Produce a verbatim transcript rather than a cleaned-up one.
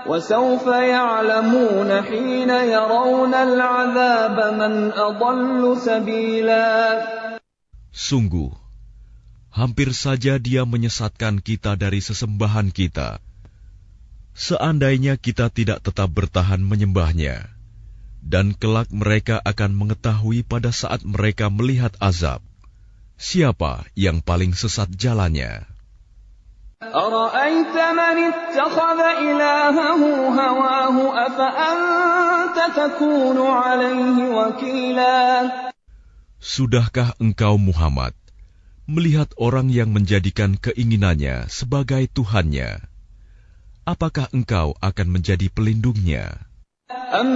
وَسَوْفَ يَعْلَمُونَ حِينَ يَرَوْنَ الْعَذَابَ مَنْ أَضَلُّ سَبِيلًا. Sungguh, hampir saja Dia menyesatkan kita dari sesembahan kita. Seandainya kita tidak tetap bertahan menyembahnya, dan kelak mereka akan mengetahui pada saat mereka melihat azab, siapa yang paling sesat jalannya. أَرَأَيْتَ مَنِ اتَّخَذَ إِلَٰهَهُ هَوَاهُ أَفَأَنتَ تَكُونُ عَلَيْهِ وَكِيلًا. Sudahkah engkau Muhammad melihat orang yang menjadikan keinginannya sebagai Tuhannya? Apakah engkau akan menjadi pelindungnya?